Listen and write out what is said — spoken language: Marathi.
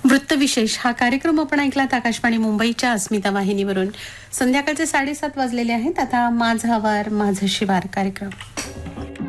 वृत्तविशेष हा कार्यक्रम आपण ऐकलात आकाशवाणी मुंबईच्या अस्मिता वाहिनीवरून. संध्याकाळचे 7:30 वाजलेले आहेत. आता माझं आवार माझं शिवार कार्यक्रम.